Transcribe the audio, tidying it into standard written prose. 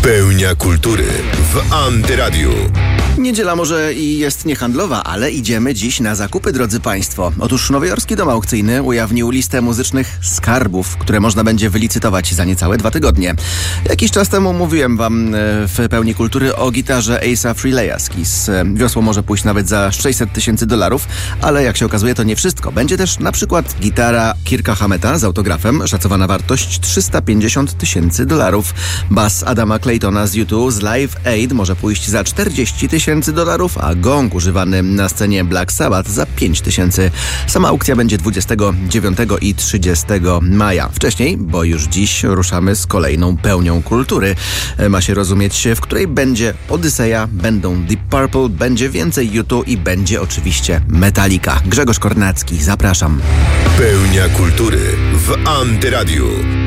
Pełnia kultury w Antyradiu. Niedziela może i jest niehandlowa, ale idziemy dziś na zakupy, drodzy Państwo. Otóż nowojorski dom aukcyjny ujawnił listę muzycznych skarbów, które można będzie wylicytować za niecałe 2 tygodnie. Jakiś czas temu mówiłem Wam w Pełni Kultury o gitarze Ace'a Frehley'a z Kiss. Wiosło może pójść nawet za $600,000, ale jak się okazuje, to nie wszystko. Będzie też na przykład gitara Kirka Hameta z autografem, szacowana wartość $350,000. Bas Adama Claytona z U2 z Live Aid może pójść za $40,000, a gong używany na scenie Black Sabbath za $5,000. Sama aukcja będzie 29 i 30 maja. Wcześniej, bo już dziś ruszamy z kolejną pełnią kultury. Ma się rozumieć, w której będzie Odyseja, będą Deep Purple, będzie więcej U2 i będzie oczywiście Metallica. Grzegorz Kornacki, zapraszam. Pełnia kultury w Antyradiu.